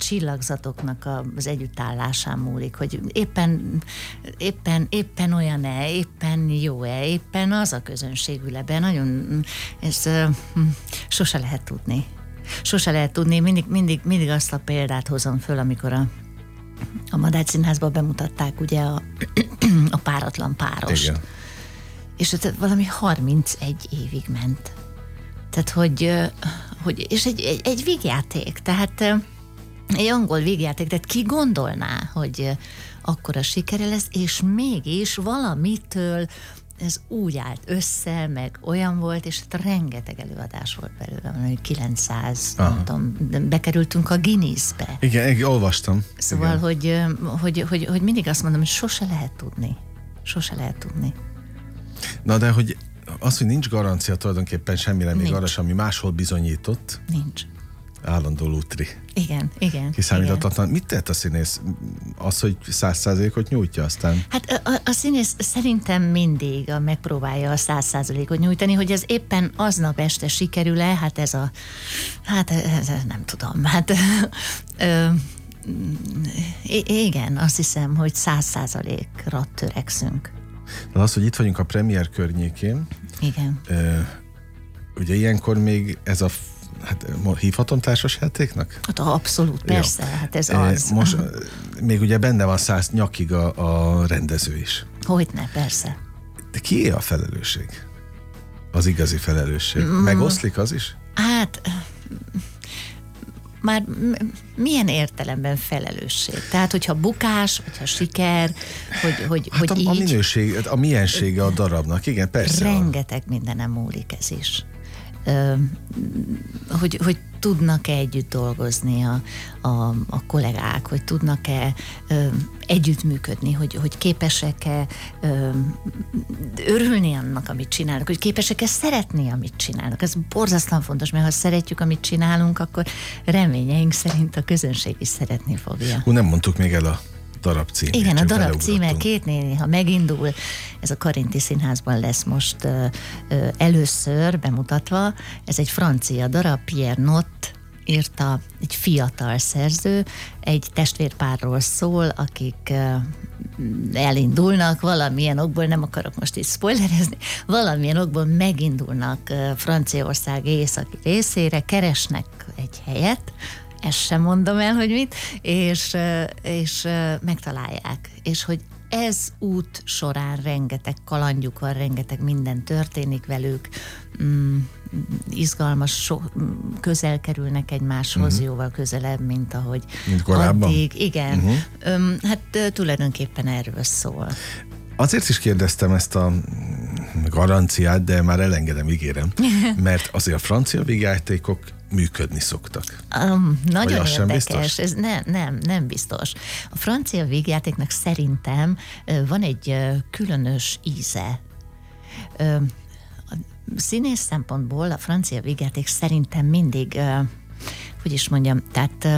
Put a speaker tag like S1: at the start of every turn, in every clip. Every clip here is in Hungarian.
S1: csillagzatoknak az együttállásán múlik, hogy éppen olyan-e, éppen jó-e, éppen az a közönségül ebben. Nagyon, ez sose lehet tudni. Sose lehet tudni, mindig azt a példát hozom föl, amikor a Madách Színházban bemutatták ugye a Páratlan párost.
S2: Igen.
S1: És valami 31 évig ment. Tehát, hogy és egy vígjáték, tehát egy angol vígjáték, tehát ki gondolná, hogy akkora sikere lesz, és mégis valamitől ez úgy állt össze, meg olyan volt, és hát rengeteg előadás volt belőle, 900, nem tudom, bekerültünk a Guinnessbe.
S2: Igen, olvastam.
S1: Szóval, igen. Hogy mindig azt mondom, hogy sose lehet tudni. Sose lehet tudni.
S2: Na de, hogy az, hogy nincs garancia tulajdonképpen semmire, még arra sem, ami máshol bizonyított.
S1: Nincs.
S2: Állandó lútri.
S1: Igen.
S2: Kiszámíthatatlan. Mit tehet a színész? Az, hogy 100%-ot nyújtja aztán?
S1: Hát a színész szerintem mindig megpróbálja a 100%-ot nyújtani, hogy ez éppen aznap este sikerül-e, hát ez nem tudom, igen, azt hiszem, hogy 100%-ra törekszünk.
S2: De az, hogy itt vagyunk a premier környékén.
S1: Igen.
S2: Ugye ilyenkor még ez hívhatom társasjátéknak?
S1: Hát abszolút, persze, jó. Hát ez az.
S2: Most még ugye benne van 100 nyakig a rendező is.
S1: Hogyne, persze.
S2: De kié a felelősség? Az igazi felelősség. Megoszlik az is?
S1: Hát már milyen értelemben felelősség? Tehát, hogyha bukás, hogyha siker, hogy így...
S2: A minőség, a miensége a darabnak, igen, persze.
S1: Rengeteg mindenem múlik ez is. Hogy tudnak-e együtt dolgozni a kollégák, hogy tudnak-e együttműködni, hogy képesek-e örülni annak, amit csinálnak, hogy képesek-e szeretni, amit csinálnak. Ez borzasztóan fontos, mert ha szeretjük, amit csinálunk, akkor reményeink szerint a közönség is szeretni fogja.
S2: Nem mondtuk még el a darab címét.
S1: Igen, a darab címe Két néni, ha megindul, ez a Karinti Színházban lesz most először bemutatva. Ez egy francia darab, Pierre Nott írta, egy fiatal szerző, egy testvérpárról szól, akik elindulnak valamilyen okból, nem akarok most itt spoilerezni, valamilyen okból megindulnak Franciaország északi részére, keresnek egy helyet, ezt sem mondom el, hogy mit, és megtalálják. És hogy ez út során rengeteg kalandjuk van, rengeteg minden történik velük, izgalmas, közel kerülnek egymáshoz, jóval közelebb, mint ahogy addig. Igen. Hát tulajdonképpen erről szól.
S2: Azért is kérdeztem ezt a garanciát, de már elengedem, ígérem, mert azért a francia vígjátékok működni szoktak.
S1: Nagyon érdekes, ez nem biztos. A francia vígjátéknak szerintem van egy különös íze. A színész szempontból a francia vígjáték szerintem mindig, hogy is mondjam, tehát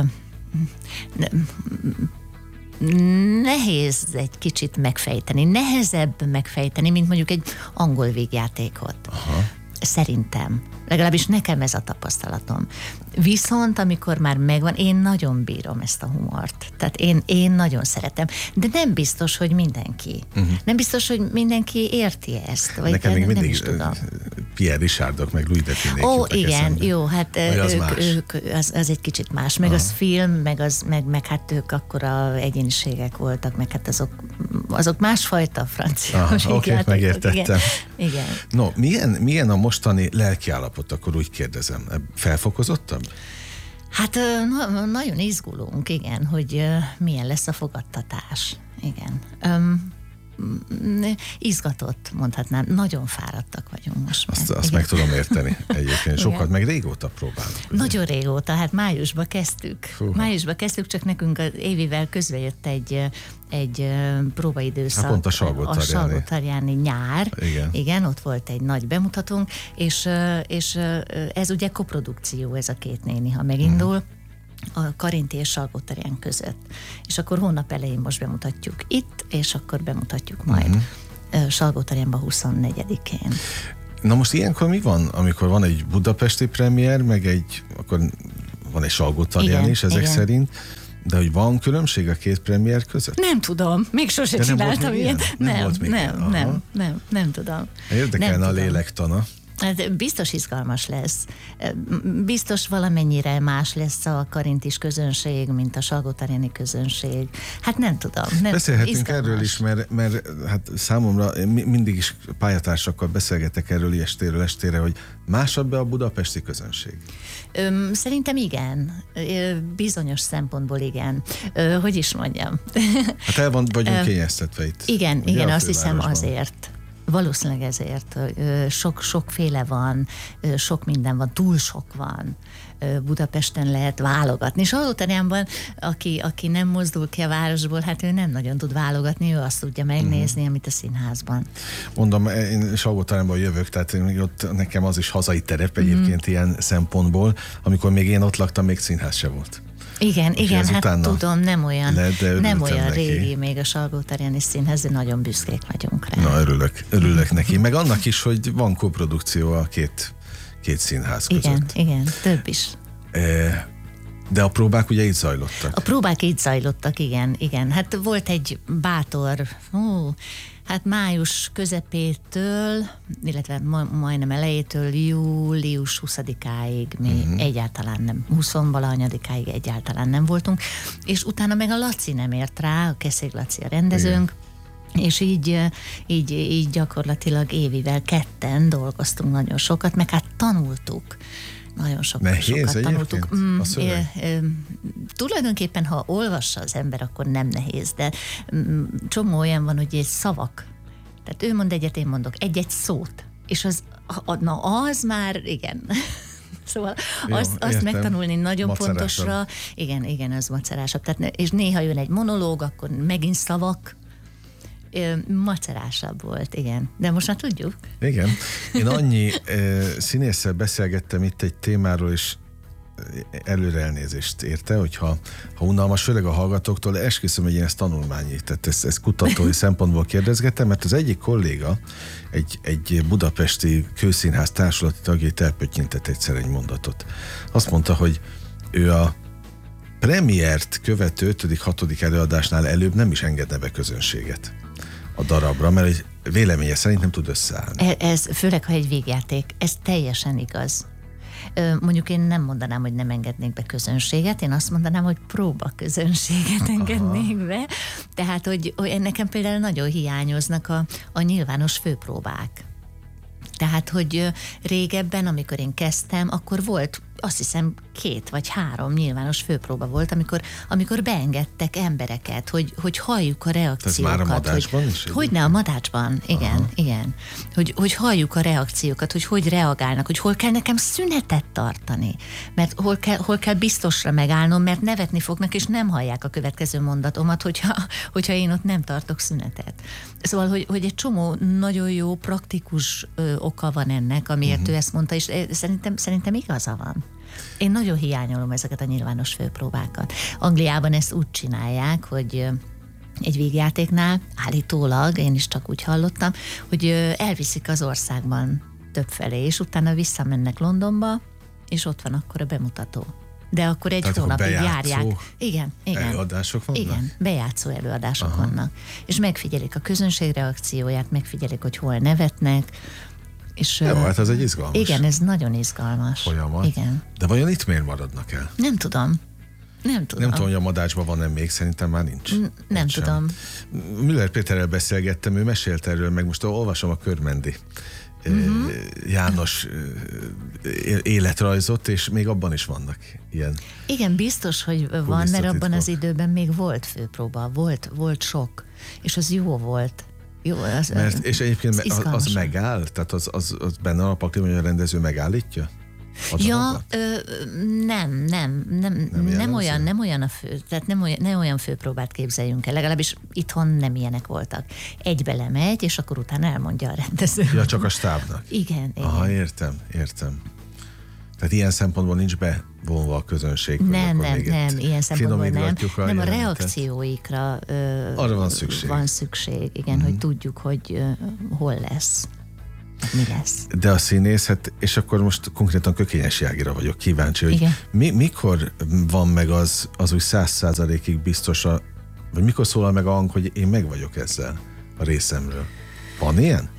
S1: nehéz egy kicsit megfejteni, nehezebb megfejteni, mint mondjuk egy angol vígjátékot. Aha. Szerintem. Legalábbis nekem ez a tapasztalatom. Viszont, amikor már megvan, én nagyon bírom ezt a humort. Tehát én nagyon szeretem. De nem biztos, hogy mindenki. Nem biztos, hogy mindenki érti ezt. Vagy
S2: nekem még mindig
S1: nem is tudom.
S2: Pierre Richardok, meg Louis Define-k
S1: igen, eszembe. Jó, hát az egy kicsit más. Meg az film, meg hát ők akkora egyéniségek voltak, meg hát azok másfajta francia.
S2: Oké, megértettem.
S1: Igen.
S2: No, milyen a mostani lelkiállapot, akkor úgy kérdezem. Felfokozottabb?
S1: Hát nagyon izgulunk, igen, hogy milyen lesz a fogadtatás. Igen. Izgatott, mondhatnám. Nagyon fáradtak vagyunk most már.
S2: Azt meg tudom érteni egyébként. Sokat, meg régóta próbálunk. Ugye?
S1: Nagyon régóta, hát májusban kezdtük. Májusban kezdtük, csak nekünk az Évivel közbejött egy próbaidőszak.
S2: Hát pont a Salgótarjáni
S1: nyár. Igen, ott volt egy nagy bemutatónk, és ez ugye koprodukció, ez a Két néni, ha megindul. A Karinti és Salgótarján között. És akkor hónap elején most bemutatjuk itt, és akkor bemutatjuk majd Salgótarjánban 24-én.
S2: Na most ilyenkor mi van, amikor van egy budapesti premier, meg akkor van egy Salgó-Tarján is ezek szerint, de hogy van különbség a két premier között?
S1: Nem tudom, még sose csináltam ilyet. Nem tudom.
S2: Érdekelne a lélektana.
S1: Hát biztos izgalmas lesz. Biztos valamennyire más lesz a karintis közönség, mint a salgótarjáni közönség. Hát nem tudom.
S2: Beszélhetünk
S1: izgalmas.
S2: erről is, mert hát számomra mindig is pályatársakkal beszélgetek erről estéről estére, hogy másabb a budapesti közönség?
S1: Szerintem igen. Bizonyos szempontból igen. Hogy is mondjam?
S2: Hát vagyunk kényeztetve itt.
S1: Igen, azt hiszem azért. Valószínűleg ezért. Sokféle van, sok minden van, túl sok van. Budapesten lehet válogatni. És Salgótarjánban, aki nem mozdul ki a városból, hát ő nem nagyon tud válogatni, ő azt tudja megnézni, amit a színházban.
S2: Mondom, én Salgótarjánban jövök, tehát ott nekem az is hazai terep egyébként ilyen szempontból. Amikor még én ott laktam, még színház se volt.
S1: Igen, hát tudom, nem olyan
S2: neki.
S1: régi még a Salgótarjáni Színház, de nagyon büszkék vagyunk rá.
S2: Na, örülök neki. Meg annak is, hogy van koprodukció a két színház között.
S1: Igen, több is.
S2: De a próbák ugye itt zajlottak?
S1: A próbák itt zajlottak, igen. Hát volt egy bátor, hát május közepétől, illetve majdnem elejétől július 20-áig mi egyáltalán nem, 20-valahanyadikáig egyáltalán nem voltunk, és utána meg a Laci nem ért rá, a Keszég Laci a rendezőnk, és így gyakorlatilag Évivel ketten dolgoztunk nagyon sokat, meg hát tanultuk. Nagyon sokat tanultuk. Tulajdonképpen, ha olvassa az ember, akkor nem nehéz, de csomó olyan van, hogy egy szavak. Tehát ő mond egyet, én mondok egy szót. És az már, igen. Szóval azt megtanulni nagyon pontosra. Igen, az macerásabb. Tehát, és néha jön egy monológ, akkor megint szavak. Macerásabb volt, igen. De most már tudjuk. Igen.
S2: Én annyi színésszel beszélgettem itt egy témáról, és előre elnézést érte, hogyha unalmas, főleg a hallgatóktól, esküszöm, hogy én ezt tanulmányi, tehát ezt kutatói szempontból kérdezgettem, mert az egyik kolléga, egy budapesti kőszínház társulati tagjait elpöttyintett egyszer egy mondatot. Azt mondta, hogy ő a premiért követő 5.-6. előadásnál előbb nem is engedne be közönséget a darabra, mert egy véleménye szerint nem tud összeállni.
S1: Ez főleg, ha egy végjáték, ez teljesen igaz. Mondjuk én nem mondanám, hogy nem engednék be közönséget, én azt mondanám, hogy próba közönséget engednék be. Tehát, hogy nekem például nagyon hiányoznak a nyilvános főpróbák. Tehát, hogy régebben, amikor én kezdtem, akkor volt, azt hiszem 2 vagy 3 nyilvános főpróba volt, amikor beengedtek embereket, hogy halljuk a reakciókat.
S2: Ez már a Madácsban is?
S1: Hogyne, a Madácsban, igen. Hogy halljuk a reakciókat, hogy reagálnak, hogy hol kell nekem szünetet tartani, mert hol kell biztosra megállnom, mert nevetni fognak, és nem hallják a következő mondatomat, hogyha én ott nem tartok szünetet. Szóval, hogy egy csomó nagyon jó, praktikus oka van ennek, amiért ő ezt mondta, és szerintem igaza van. Én nagyon hiányolom ezeket a nyilvános főpróbákat. Angliában ezt úgy csinálják, hogy egy végjátéknál állítólag, én is csak úgy hallottam, hogy elviszik az országban többfelé, és utána visszamennek Londonba, és ott van akkor a bemutató. De akkor egy hónapig járják. Igen.
S2: Előadások vannak?
S1: Igen, bejátszó előadások vannak. És megfigyelik a közönség reakcióját, megfigyelik, hogy hol nevetnek. És,
S2: jó, hát ez egy izgalmas.
S1: Igen, ez nagyon izgalmas.
S2: Folyamat.
S1: Igen.
S2: De vajon itt miért maradnak el?
S1: Nem tudom,
S2: hogy a Madácsban van-e még, szerintem már nincs.
S1: Nem tudom.
S2: Müller Péterrel beszélgettem, ő mesélt erről, meg most olvasom a Körmendi János életrajzot, és még abban is vannak ilyen. Igen,
S1: biztos, hogy van, mert abban az időben még volt főpróba, volt sok, és az jó volt. Jó,
S2: és egyébként az megáll? Tehát az benne a pakliban, hogy a rendező megállítja?
S1: Nem olyan a fő, tehát nem olyan főpróbát képzeljünk el, legalábbis itthon nem ilyenek voltak. Egybe lemegy, és akkor utána elmondja a rendező.
S2: Ja, csak a stábnak.
S1: Igen.
S2: Aha, értem. Tehát ilyen szempontból nincs bevonva a közönség.
S1: Nem, ilyen szempontból nem. A reakcióikra
S2: arra van szükség.
S1: Igen, hogy tudjuk, hogy hol lesz. Mi lesz?
S2: De a színészet, és akkor most konkrétan Kökényes Jágira vagyok kíváncsi, hogy mikor van meg az úgy 100%-ig biztos, vagy mikor szólal meg a hang, hogy én meg vagyok ezzel a részemről? Van ilyen?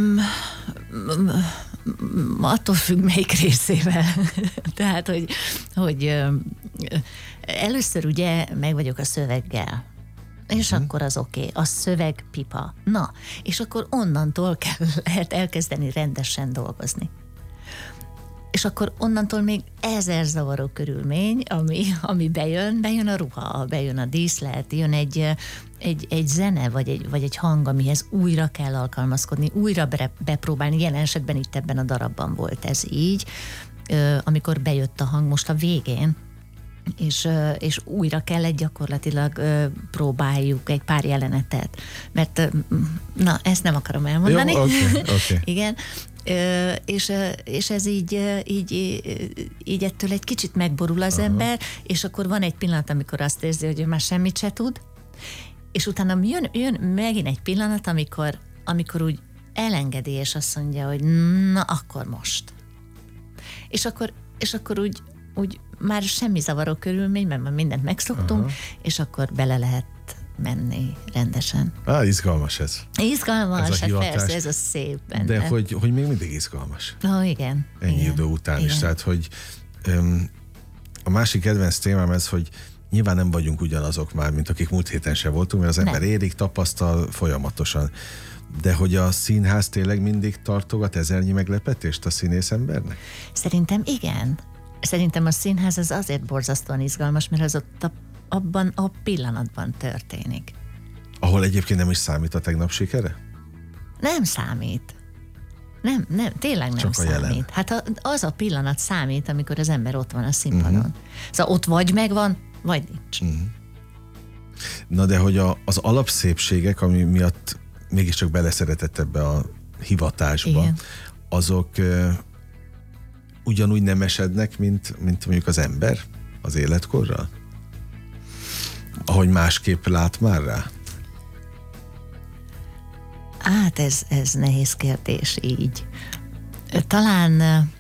S1: Attól függ, melyik részével. Tehát, hogy először ugye meg vagyok a szöveggel. És akkor az oké, a szöveg pipa. Na, és akkor onnantól lehet elkezdeni rendesen dolgozni. És akkor onnantól még 1000 zavaró körülmény, ami bejön a ruha, bejön a díszlet, jön egy zene, vagy egy hang, amihez újra kell alkalmazkodni, újra bepróbálni. Jelen esetben itt ebben a darabban volt ez így, amikor bejött a hang most a végén, és újra kellett gyakorlatilag próbáljuk egy pár jelenetet, mert na, ezt nem akarom elmondani.
S2: Jó, okay.
S1: Igen. És ez így ettől egy kicsit megborul az ember, és akkor van egy pillanat, amikor azt érzi, hogy ő már semmit se tud, és utána jön megint egy pillanat, amikor úgy elengedi, és azt mondja, hogy na, akkor most. És akkor úgy már semmi zavaró körülmény, mert már mindent megszoktunk, és akkor bele lehet menni rendesen.
S2: Izgalmas ez.
S1: Izgalmas, ez hát persze, ez a szép benne.
S2: De hogy még mindig izgalmas.
S1: Igen.
S2: Ennyi idő után is. Tehát, hogy a másik kedvenc témám ez, hogy nyilván nem vagyunk ugyanazok már, mint akik múlt héten se voltunk, mert az ember érik, tapasztal folyamatosan. De hogy a színház tényleg mindig tartogat ezernyi meglepetést a színész embernek?
S1: Szerintem igen. Szerintem a színház az azért borzasztóan izgalmas, mert az ott abban a pillanatban történik.
S2: Ahol egyébként nem is számít a tegnap sikere?
S1: Nem számít. Nem, tényleg nem számít. Jelen. Hát az a pillanat számít, amikor az ember ott van a színpadon. Szóval ott vagy megvan, vagy nincs.
S2: Na de hogy az alapszépségek, ami miatt mégiscsak beleszeretett ebbe a hivatásba, igen, azok ugyanúgy nem esednek, mint mondjuk az ember az életkorral? Ahogy másképp lát már rá?
S1: Hát ez nehéz kérdés így. Talán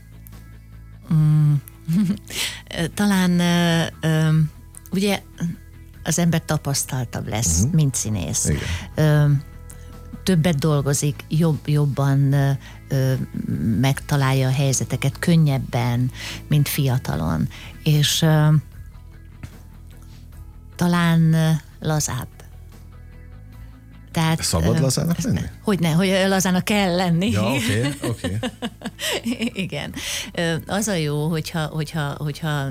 S1: ugye az ember tapasztaltabb lesz, mint színész. Többet dolgozik, jobban megtalálja a helyzeteket, könnyebben, mint fiatalon. És talán lazább. Tehát,
S2: szabad lazának lenni?
S1: Hogy lazának kell lenni.
S2: Ja, oké.
S1: Igen. Az a jó, hogyha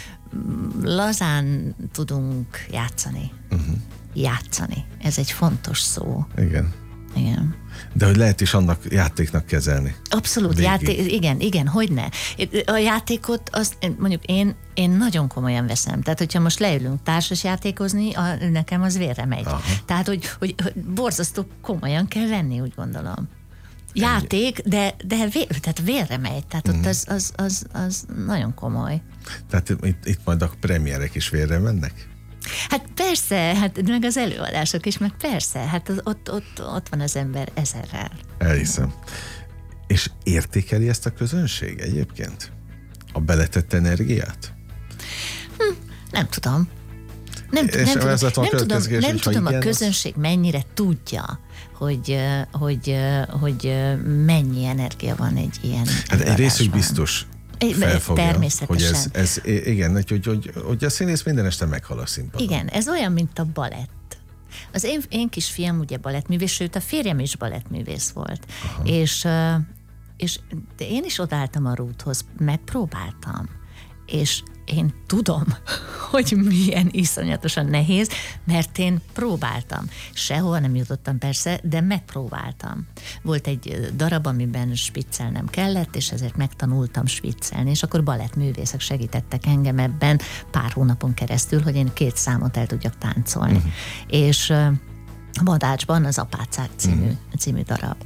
S1: lazán tudunk játszani. Játszani. Ez egy fontos szó.
S2: Igen.
S1: Igen.
S2: De hogy lehet is annak játéknak kezelni.
S1: Abszolút, igen, hogyne. A játékot, mondjuk én nagyon komolyan veszem. Tehát, hogyha most leülünk társas játékozni, nekem az vérre megy. Aha. Tehát, hogy borzasztó komolyan kell venni, úgy gondolom. Játék, de tehát vérre megy. Tehát ott az nagyon komoly.
S2: Tehát itt majd a premierek is vérre mennek?
S1: Hát persze, meg az előadások is, meg persze, hát ott van az ember ezerrel.
S2: Elhiszem. És értékeli ezt a közönség egyébként? A beletett energiát?
S1: Nem tudom. Nem tudom a közönség mennyire tudja, hogy mennyi energia van egy ilyen
S2: hát egy részük biztos felfogja,
S1: természetesen.
S2: Hogy ez igen, hogy a színész minden este meghal a színpadon.
S1: Igen, ez olyan, mint a balett. Az én kisfiam ugye balettművész, sőt a férjem is balettművész volt. És de én is odaálltam a rúdhoz, megpróbáltam. És én tudom, hogy milyen iszonyatosan nehéz, mert én próbáltam. Sehova nem jutottam persze, de megpróbáltam. Volt egy darab, amiben spiccelnem kellett, és ezért megtanultam spiccelni, és akkor balettművészek segítettek engem ebben pár hónapon keresztül, hogy én 2 számot el tudjak táncolni. És Madácsban az Apácák című darab.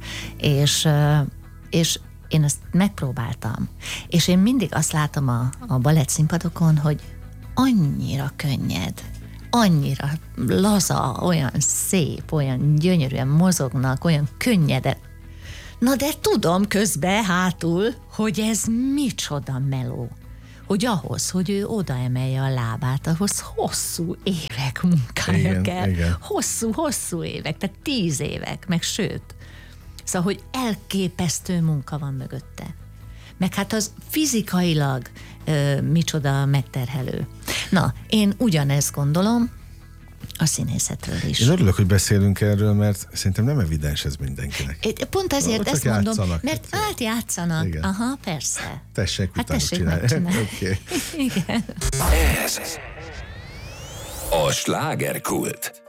S1: És én ezt megpróbáltam. És én mindig azt látom a balett színpadokon, hogy annyira könnyed, annyira laza, olyan szép, olyan gyönyörűen mozognak, olyan könnyeden. Na de tudom közben hátul, hogy ez micsoda meló. Hogy ahhoz, hogy ő oda emelje a lábát, ahhoz hosszú évek munkája kell. Igen. Hosszú évek, tehát 10 évek, meg sőt. Szóval, hogy elképesztő munka van mögötte. Meg hát az fizikailag micsoda megterhelő. Na, én ugyanezt gondolom a színészetről is.
S2: Én örülök, hogy beszélünk erről, mert szerintem nem evidens ez mindenkinek.
S1: Pont azért ezt mondom,
S2: játszanak,
S1: mert átjátszanak. Igen. Aha, persze.
S2: Tessék, tessék
S1: megcsinálni.
S2: Okay.
S1: Igen.
S3: Ez a Slágerkult.